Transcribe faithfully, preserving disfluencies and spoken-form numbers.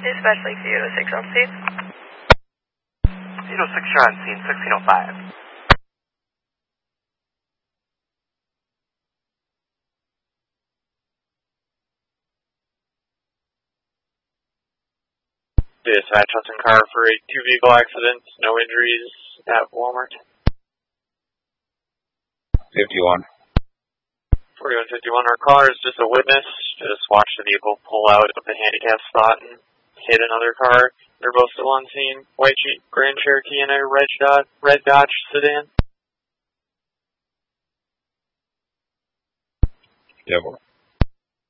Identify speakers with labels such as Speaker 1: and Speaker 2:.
Speaker 1: Dispatch Lakeview eight oh six on scene.
Speaker 2: eight oh six, you're on scene, sixteen oh five.
Speaker 3: Dispatch Hudson car for a two vehicle accident, no injuries at Walmart.
Speaker 4: fifty-one.
Speaker 3: forty-one fifty-one, our caller is just a witness. Just watched the vehicle pull out of the handicap spot and hit another car. They're both still on scene. White Jeep, Grand Cherokee, and a red dot, red Dodge sedan.
Speaker 4: Devil.